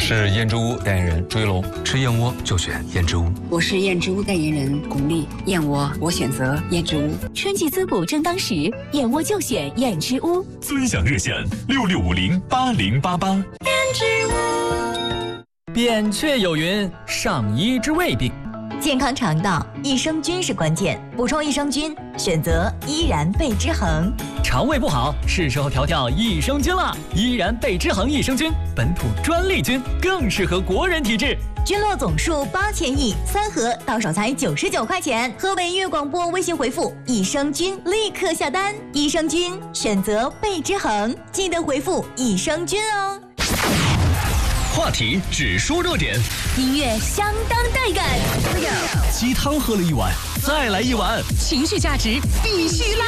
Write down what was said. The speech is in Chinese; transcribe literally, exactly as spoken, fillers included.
是燕之屋代言人朱一龙， 吃燕窝就选燕之屋。 我是燕之屋代言人巩俐，燕窝我选择燕之屋。 春季滋补正当时，燕窝就选燕之屋。 尊享热线六六五零八零八八。燕之屋。扁鹊有云：上医之未病。 健康肠道，益生菌是关键。补充益生菌，选择依然贝之恒。 肠胃不好，是时候调调益生菌了。依然贝之恒益生菌，本土专利菌，更适合国人体质。 菌落总数八千亿，三盒到手才九十九块钱。河北粤广播微信回复益生菌，立刻下单。益生菌选择贝之恒，记得回复益生菌哦。 话题只说热点， 音乐相当带感。 鸡汤喝了一碗，再来一碗， 情绪价值必须拉